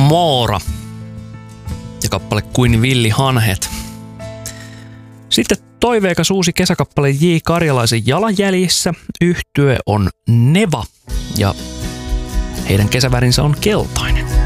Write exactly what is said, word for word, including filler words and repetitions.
Moora ja kappale Kuin villihanhet. Sitten toiveikas uusi kesäkappale J. Karjalaisen Jalanjäljissä. Yhtye on Neva ja heidän kesävärinsä on keltainen.